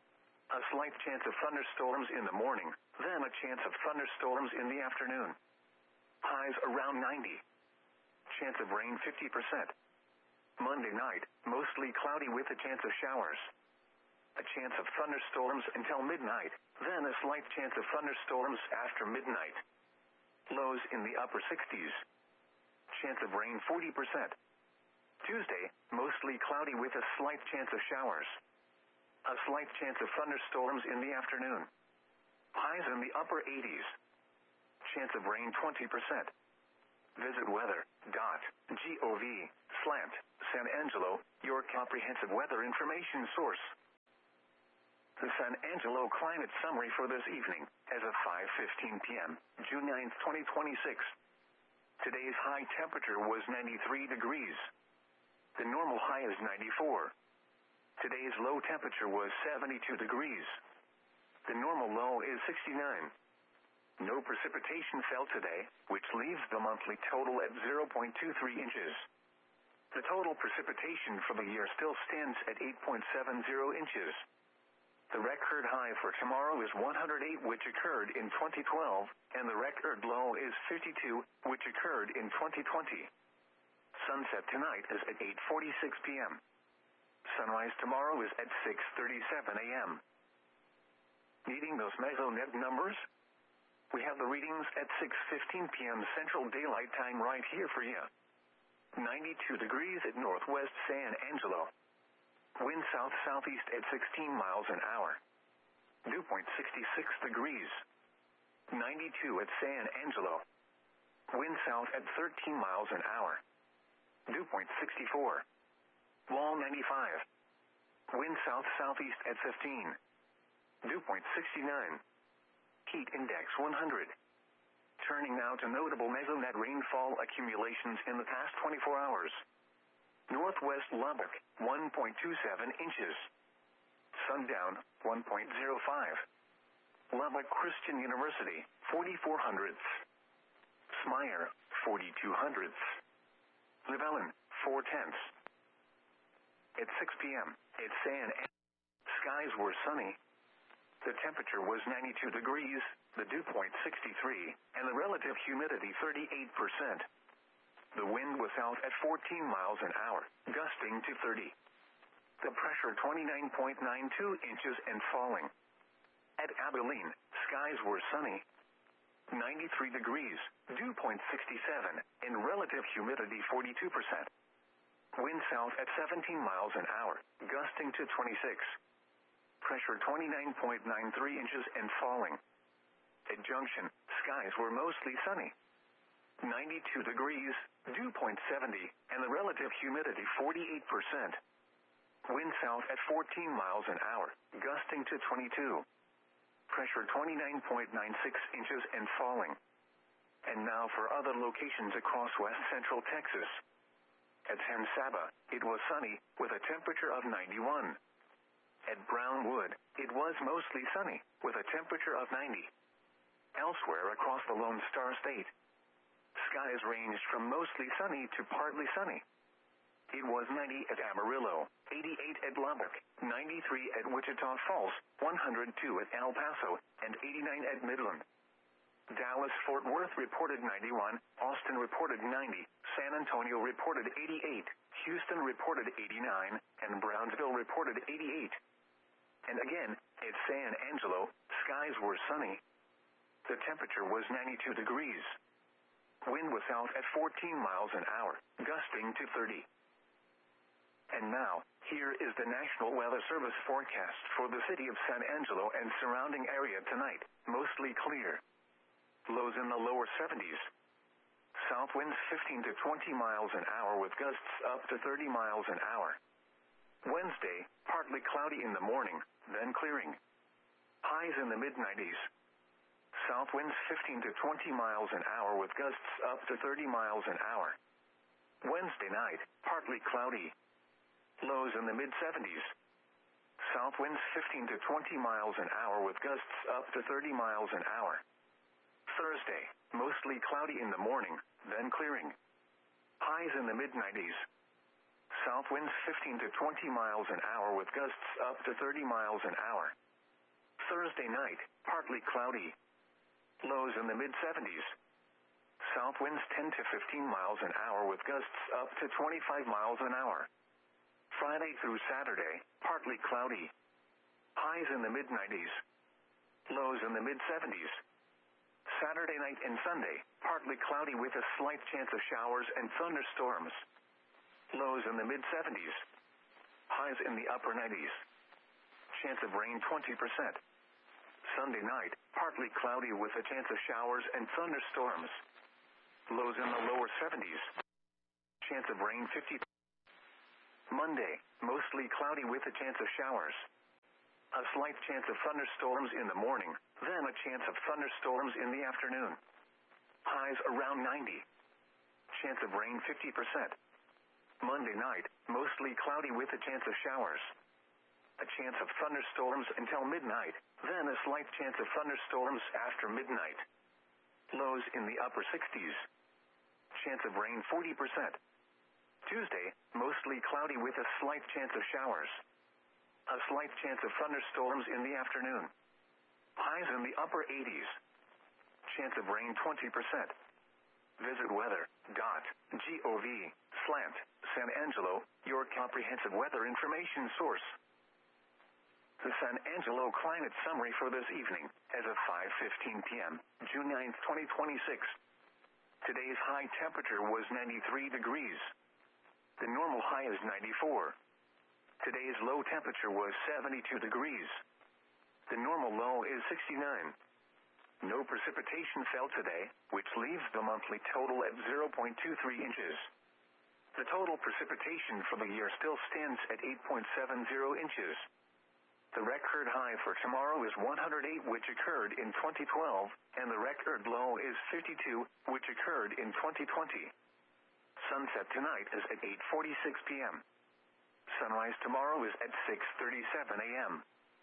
A slight chance of thunderstorms in the morning, then a chance of thunderstorms in the afternoon. Highs around ninety. Chance of rain fifty percent. Monday night, mostly cloudy with a chance of showers. A chance of thunderstorms until midnight, then a slight chance of thunderstorms after midnight. Lows in the upper sixties. Chance of rain forty percent. Tuesday, mostly cloudy with a slight chance of showers. A slight chance of thunderstorms in the afternoon. Highs in the upper eighties. Chance of rain twenty percent. Visit weather.gov slant San Angelo, your comprehensive weather information source. The San Angelo climate summary for this evening, as of five fifteen p.m., June ninth, twenty twenty-six. Today's high temperature was ninety-three degrees. The normal high is ninety-four. Today's low temperature was seventy-two degrees. The normal low is sixty-nine. No precipitation fell today, which leaves the monthly total at zero point two three inches. The total precipitation for the year still stands at eight point seven zero inches. The record high for tomorrow is one hundred eight, which occurred in twenty twelve, and the record low is fifty-two, which occurred in twenty twenty. Sunset tonight is at eight forty-six p.m. Sunrise tomorrow is at six thirty-seven a.m. Needing those mesonet numbers? We have the readings at six fifteen p.m. Central Daylight Time right here for you. ninety-two degrees at Northwest San Angelo. Wind south-southeast at sixteen miles an hour. Dew point sixty-six degrees. ninety-two at San Angelo. Wind south at thirteen miles an hour. Dew point sixty-four. Wall ninety-five. Wind south-southeast at fifteen. Dew point sixty-nine. Heat index one hundred. Turning now to notable mesonet rainfall accumulations in the past twenty-four hours. Northwest Lubbock, one point two seven inches. Sundown, one point zero five. Lubbock Christian University, forty-four hundredths. Smyer, forty-two hundredths. Llewellyn, four tenths. At six p.m., at San Angelo, skies were sunny. The temperature was ninety-two degrees, the dew point sixty-three, and the relative humidity thirty-eight percent. The wind was out at fourteen miles an hour, gusting to thirty. The pressure twenty-nine point nine two inches and falling. At Abilene, skies were sunny. ninety-three degrees, dew point sixty-seven, and relative humidity forty-two percent. Wind south at seventeen miles an hour, gusting to twenty-six. Pressure twenty-nine point nine three inches and falling. At Junction, skies were mostly sunny. ninety-two degrees, dew point seventy, and the relative humidity forty-eight percent. Wind south at fourteen miles an hour, gusting to twenty-two. Pressure twenty-nine point nine six inches and falling. And now for other locations across west central Texas. At San Saba, it was sunny, with a temperature of ninety-one. At Brownwood, it was mostly sunny, with a temperature of ninety. Elsewhere across the Lone Star State, skies ranged from mostly sunny to partly sunny. It was ninety at Amarillo, eighty-eight at Lubbock, ninety-three at Wichita Falls, one hundred two at El Paso, and eighty-nine at Midland. Dallas-Fort Worth reported ninety-one, Austin reported ninety, San Antonio reported eighty-eight, Houston reported eighty-nine, and Brownsville reported eighty-eight. And again, at San Angelo, skies were sunny. The temperature was ninety-two degrees. Wind was out at fourteen miles an hour, gusting to thirty. And now, here is the National Weather Service forecast for the city of San Angelo and surrounding area tonight. Mostly clear. Lows in the lower seventies. South winds fifteen to twenty miles an hour with gusts up to thirty miles an hour. Wednesday, partly cloudy in the morning, then clearing. Highs in the mid nineties. South winds fifteen to twenty miles an hour with gusts up to thirty miles an hour. Wednesday night, partly cloudy. Lows in the mid seventies. South winds fifteen to twenty miles an hour with gusts up to thirty miles an hour. Thursday, mostly cloudy in the morning, then clearing. Highs in the mid nineties. South winds fifteen to twenty miles an hour with gusts up to thirty miles an hour. Thursday night, partly cloudy. Lows in the mid seventies. South winds ten to fifteen miles an hour with gusts up to twenty-five miles an hour. Friday through Saturday, partly cloudy. Highs in the mid nineties. Lows in the mid seventies. Saturday night and Sunday, partly cloudy with a slight chance of showers and thunderstorms. Lows in the mid seventies. Highs in the upper nineties. Chance of rain twenty percent. Sunday night, partly cloudy with a chance of showers and thunderstorms. Lows in the lower seventies. Chance of rain fifty. Monday, mostly cloudy with a chance of showers. A slight chance of thunderstorms in the morning, then a chance of thunderstorms in the afternoon. Highs around ninety. Chance of rain fifty percent. Monday night, mostly cloudy with a chance of showers. A chance of thunderstorms until midnight, then a slight chance of thunderstorms after midnight. Lows in the upper sixties. Chance of rain forty percent. Tuesday, mostly cloudy with a slight chance of showers. A slight chance of thunderstorms in the afternoon. Highs in the upper eighties. Chance of rain twenty percent. Visit weather dot gov slash San Angelo, your comprehensive weather information source. The San Angelo climate summary for this evening, as of five fifteen p.m., June ninth, twenty twenty-six. Today's high temperature was ninety-three degrees. The normal high is ninety-four. Today's low temperature was seventy-two degrees. The normal low is sixty-nine. No precipitation fell today, which leaves the monthly total at zero point two three inches. The total precipitation for the year still stands at eight point seven zero inches. The record high for tomorrow is one hundred eight, which occurred in twenty twelve, and the record low is fifty-two, which occurred in twenty twenty. Sunset tonight is at eight forty-six p.m. Sunrise tomorrow is at six thirty-seven a.m.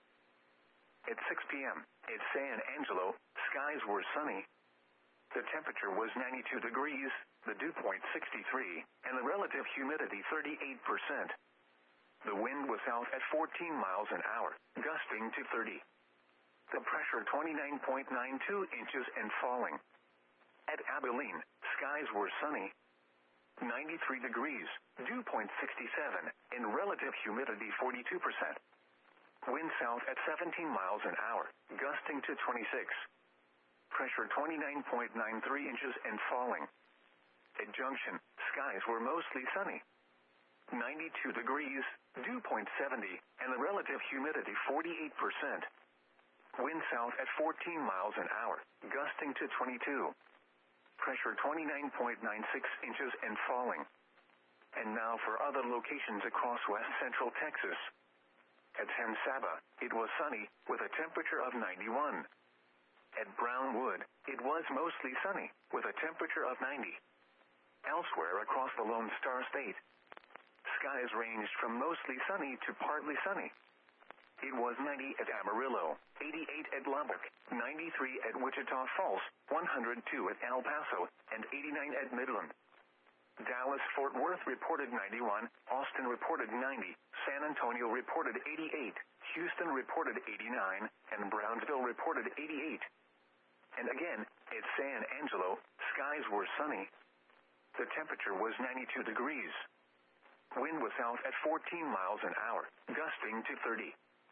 At six p.m., at San Angelo, skies were sunny. The temperature was ninety-two degrees, the dew point sixty-three, and the relative humidity thirty-eight percent. The wind was south at fourteen miles an hour, gusting to thirty. The pressure twenty-nine point nine two inches and falling. At Abilene, skies were sunny. ninety-three degrees, dew point sixty-seven, and relative humidity forty-two percent. Wind south at seventeen miles an hour, gusting to twenty-six. Pressure twenty-nine point nine three inches and falling. At Junction, skies were mostly sunny. ninety-two degrees, dew point seventy, and the relative humidity forty-eight percent. Wind south at fourteen miles an hour, gusting to twenty-two. Pressure twenty-nine point nine six inches and falling. And now for other locations across west central Texas. At San Saba, it was sunny, with a temperature of ninety-one. At Brownwood, it was mostly sunny, with a temperature of ninety. Elsewhere across the Lone Star State, skies ranged from mostly sunny to partly sunny. It was ninety at Amarillo, eighty-eight at Lubbock, ninety-three at Wichita Falls, one hundred two at El Paso, and eighty-nine at Midland. Dallas-Fort Worth reported ninety-one, Austin reported ninety, San Antonio reported eighty-eight, Houston reported eighty-nine, and Brownsville reported eighty-eight. And again, at San Angelo, skies were sunny. The temperature was ninety-two degrees. Wind was south at fourteen miles an hour, gusting to thirty.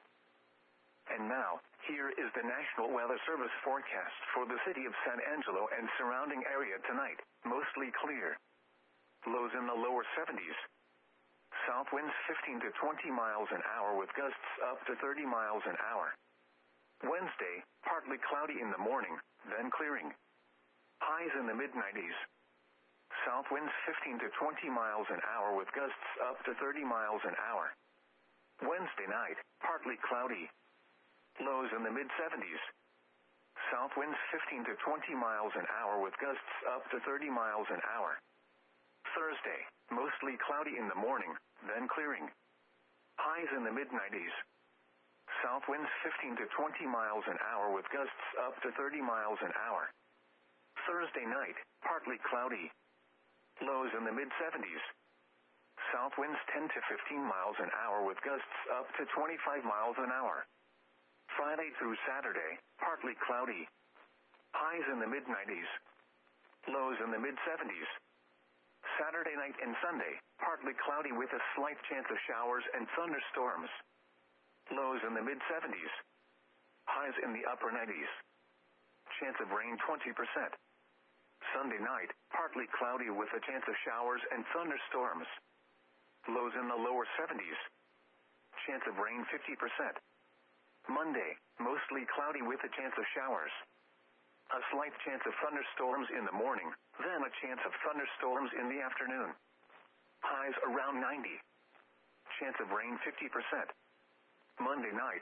And now, here is the National Weather Service forecast for the city of San Angelo and surrounding area tonight, mostly clear. Lows in the lower seventies. South winds fifteen to twenty miles an hour with gusts up to thirty miles an hour. Wednesday, partly cloudy in the morning, then clearing. Highs in the mid nineties. South winds fifteen to twenty miles an hour with gusts up to thirty miles an hour. Wednesday night, partly cloudy. Lows in the mid seventies. South winds fifteen to twenty miles an hour with gusts up to thirty miles an hour. Thursday, mostly cloudy in the morning, then clearing. Highs in the mid nineties. South winds fifteen to twenty miles an hour with gusts up to thirty miles an hour. Thursday night, partly cloudy. Lows in the mid seventies. South winds ten to fifteen miles an hour with gusts up to twenty-five miles an hour. Friday through Saturday, partly cloudy. Highs in the mid nineties. Lows in the mid seventies. Saturday night and Sunday, partly cloudy with a slight chance of showers and thunderstorms. Lows in the mid seventies. Highs in the upper nineties. Chance of rain twenty percent. Sunday night, partly cloudy with a chance of showers and thunderstorms. Lows in the lower seventies. Chance of rain fifty percent. Monday, mostly cloudy with a chance of showers. A slight chance of thunderstorms in the morning, then a chance of thunderstorms in the afternoon. Highs around ninety. Chance of rain fifty percent. Monday night,